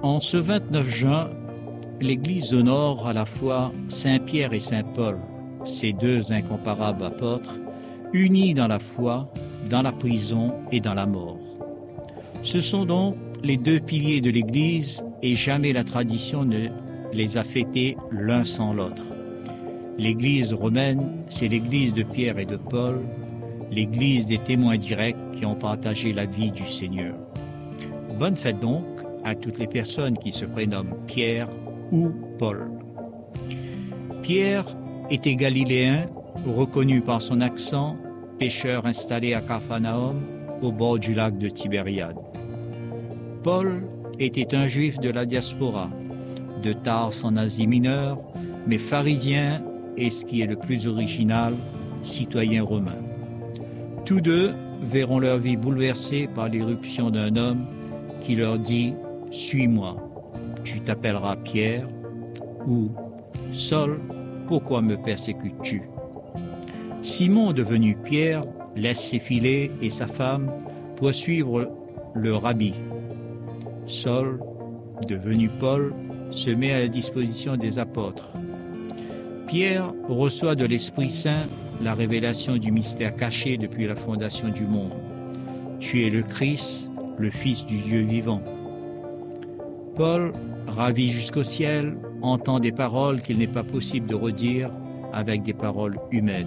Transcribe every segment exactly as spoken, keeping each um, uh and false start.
En ce vingt-neuf juin, l'Église honore à la fois Saint Pierre et Saint Paul, ces deux incomparables apôtres, unis dans la foi, dans la prison et dans la mort. Ce sont donc les deux piliers de l'Église et jamais la tradition ne les a fêtés l'un sans l'autre. L'Église romaine, c'est l'Église de Pierre et de Paul, l'Église des témoins directs qui ont partagé la vie du Seigneur. Bonne fête donc à toutes les personnes qui se prénomment Pierre ou Paul. Pierre était galiléen, reconnu par son accent, pêcheur installé à Capharnaüm, au bord du lac de Tibériade. Paul était un juif de la diaspora, de Tarse en Asie mineure, mais pharisien et, ce qui est le plus original, citoyen romain. Tous deux verront leur vie bouleversée par l'irruption d'un homme qui leur dit « Suis-moi, tu t'appelleras Pierre » ou « Saul, pourquoi me persécutes-tu » Simon, devenu Pierre, laisse ses filets et sa femme pour suivre le rabbi. Saul, devenu Paul, se met à la disposition des apôtres. Pierre reçoit de l'Esprit Saint la révélation du mystère caché depuis la fondation du monde. Tu es le Christ, le Fils du Dieu vivant. Paul, ravi jusqu'au ciel, entend des paroles qu'il n'est pas possible de redire avec des paroles humaines.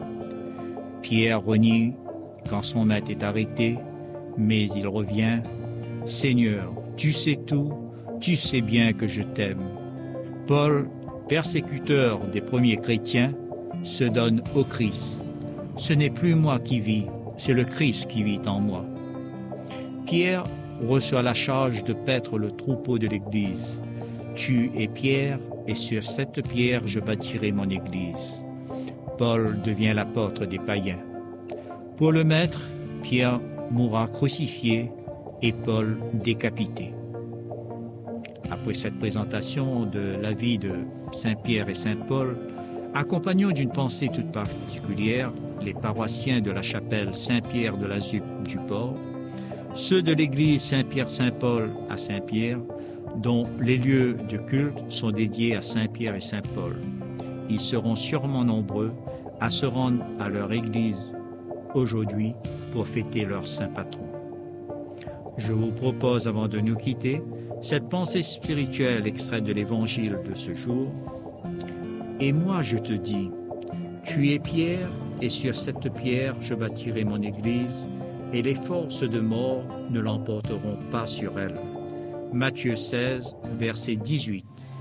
Pierre renie quand son maître est arrêté, mais il revient. « Seigneur, tu sais tout, tu sais bien que je t'aime. » Paul, persécuteur des premiers chrétiens, se donne au Christ. « Ce n'est plus moi qui vis, c'est le Christ qui vit en moi. » Pierre reçoit la charge de paître le troupeau de l'Église. « Tu es Pierre, et sur cette pierre je bâtirai mon Église. » Paul devient l'apôtre des païens. Pour le Maître, Pierre mourra crucifié et Paul décapité. Après cette présentation de la vie de Saint Pierre et Saint Paul, accompagnons d'une pensée toute particulière les paroissiens de la chapelle Saint-Pierre de la Zuppe du Port, ceux de l'église Saint-Pierre-Saint-Paul à Saint-Pierre, dont les lieux de culte sont dédiés à Saint-Pierre et Saint-Paul. Ils seront sûrement nombreux à se rendre à leur église aujourd'hui pour fêter leur saint patron. Je vous propose, avant de nous quitter, cette pensée spirituelle extraite de l'évangile de ce jour. « Et moi je te dis, tu es Pierre, et sur cette pierre je bâtirai mon église, et les forces de mort ne l'emporteront pas sur elle. » Matthieu seize, verset dix-huit.